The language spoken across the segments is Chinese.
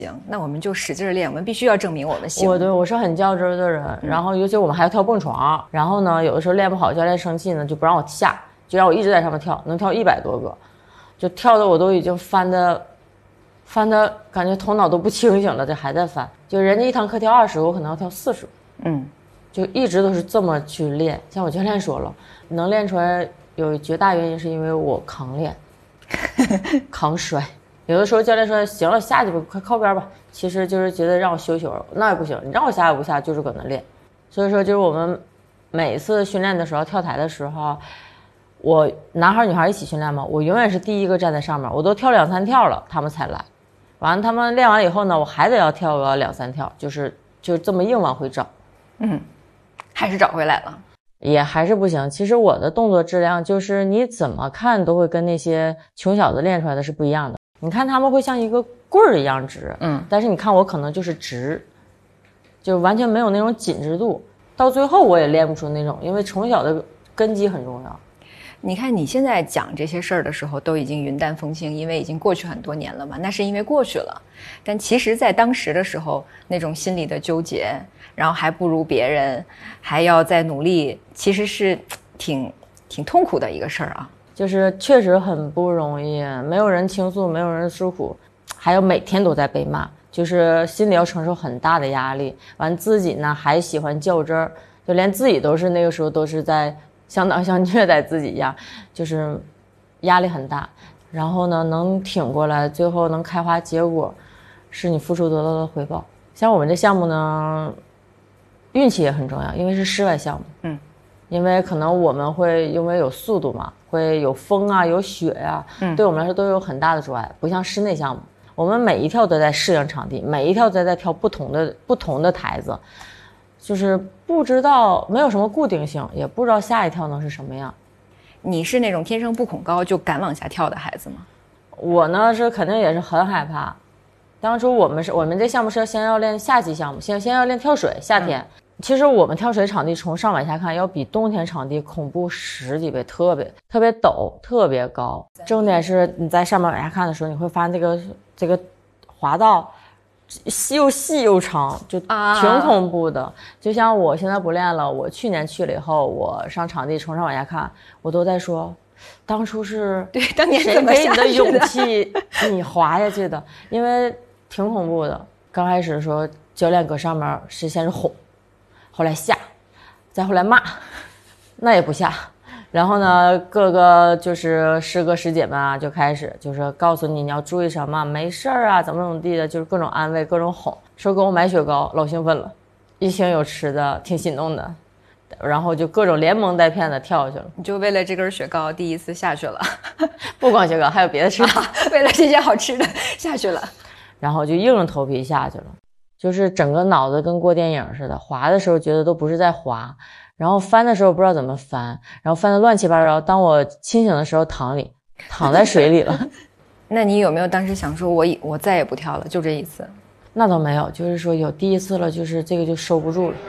行，那我们就使劲练，我们必须要证明我们行。 我是很较真的人，然后尤其我们还要跳蹦床，然后呢，有的时候练不好，教练生气呢，就不让我下，就让我一直在上面跳，能跳100多个，就跳的我都已经翻的感觉头脑都不清醒了，这还在翻。就人家一堂课跳20个，我可能要跳40个，就一直都是这么去练。像我教练说了，能练出来有绝大原因是因为我扛练，扛摔。有的时候教练说行了下去吧，快靠边吧，其实就是觉得让我休息会儿，那也不行，你让我下也不下，就是搁那练。所以说就是我们每次训练的时候，跳台的时候，我男孩女孩一起训练嘛，我永远是第一个站在上面，我都跳2、3跳了他们才来，完了他们练完了以后呢，我还得要跳个2、3跳，就是这么硬往回找。 还是找回来了， 也还是不行。其实我的动作质量就是你怎么看都会跟那些穷小子练出来的是不一样的。你看他们会像一个棍儿一样直，但是你看我可能就是直，就完全没有那种紧致度，到最后我也练不出那种，因为从小的根基很重要。 你看你现在讲这些事儿的时候都已经云淡风轻，因为已经过去很多年了嘛，那是因为过去了。但其实在当时的时候，那种心理的纠结，然后还不如别人，还要再努力，其实是挺痛苦的一个事儿啊。 就是确实很不容易，没有人倾诉，没有人诉苦，还有每天都在被骂，就是心里要承受很大的压力。完自己呢还喜欢较真儿，就连自己都是那个时候都是在相当像虐待自己一样，就是压力很大。然后呢能挺过来，最后能开花结果，是你付出得到的回报。像我们这项目呢，运气也很重要，因为是室外项目。因为可能我们会因为有速度嘛，会有风啊有雪啊，对我们来说都有很大的阻碍。不像室内项目，我们每一跳都在适应场地，每一跳都在跳不同的台子，就是不知道，没有什么固定性，也不知道下一跳能是什么样。 你是那种天生不恐高就敢往下跳的孩子吗？ 我呢是肯定也是很害怕。当初我们这项目是先要练夏季项目，先要练跳水，夏天。其实我们跳水场地从上往下看要比冬天场地恐怖10几倍，特别陡，特别高。重点是你在上面往下看的时候，你会发现这个滑道又细又长，就挺恐怖的。就像我现在不练了，我去年去了以后，我上场地从上往下看，我都在说当初是对当年怎么谁给你的勇气你滑下去的，因为挺恐怖的。刚开始的时候教练搁上面是先是哄，后来下，再后来骂，那也不下。然后呢各个就是师哥师姐们啊就开始就是告诉你要注意什么，没事啊，怎么地的，就是各种安慰各种哄，说给我买雪糕，老兴奋了，一听有吃的挺心动的，然后就各种连蒙带骗的跳下去了。 你就为了这根雪糕第一次下去了不光雪糕还有别的吃的为了这些好吃的下去了， 然后就硬着头皮下去了，就是整个脑子跟过电影似的，滑的时候觉得都不是在滑，然后翻的时候不知道怎么翻，然后翻得乱七八糟。当我清醒的时候躺在水里了那你有没有当时想说我再也不跳了，就这一次？ 那倒没有，就是说有第一次了，就是这个就收不住了。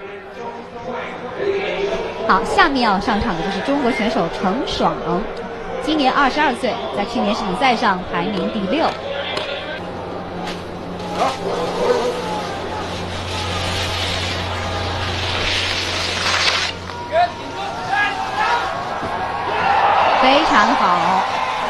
好，下面要上场的就是中国选手程爽，今年22岁，在去年世锦赛上排名第6。非常好。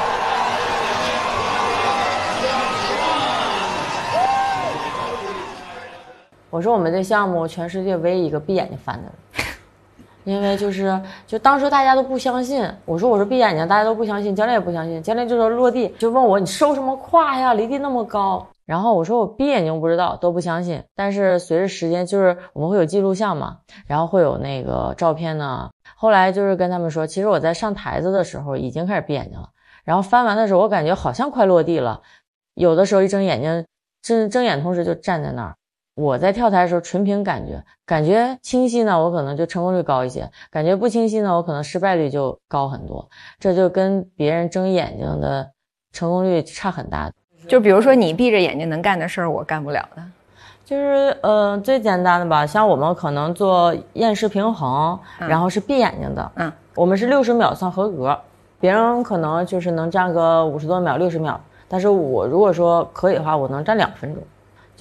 我说我们这项目全世界唯一一个闭眼睛翻的人，因为就当时大家都不相信，我说闭眼睛，大家都不相信，教练也不相信，教练就说落地就问我你收什么胯呀，离地那么高。然后我说我闭眼睛不知道，都不相信。但是随着时间，就是我们会有记录像嘛，然后会有那个照片呢。后来就是跟他们说，其实我在上台子的时候已经开始闭眼睛了，然后翻完的时候我感觉好像快落地了，有的时候一睁眼睛睁眼同时就站在那儿。我在跳台的时候纯凭感觉清晰呢，我可能就成功率高一些，感觉不清晰呢，我可能失败率就高很多，这就跟别人睁眼睛的成功率差很大。 就比如说你闭着眼睛能干的事儿，我干不了的。 就是最简单的吧，像我们可能做厌式平衡，然后是闭眼睛的，我们是60秒算合格，别人可能就是能站个50多秒60秒，但是我如果说可以的话，我能站2分钟。